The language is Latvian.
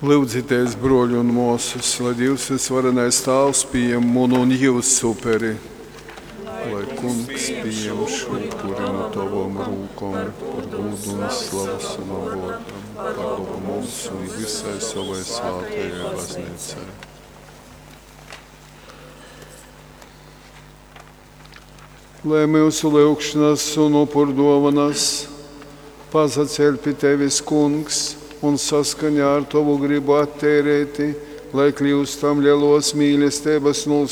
Lūdzieties, broļi un mūsus, lai Dievs visvarenais Tēvs pieņem munu un jūs superi, lai Kungs pieņem šo upuri no tavam rūkom par godu un slavas un godam, par labu mums un visai savai svētajai baznīcai. Lai mūsu lūgšanas un upur dovanas pasaceļ pie tevis, Kungs, un saskaņā ar tavu gribu attērēti, lai kļūstam lielos mīlestības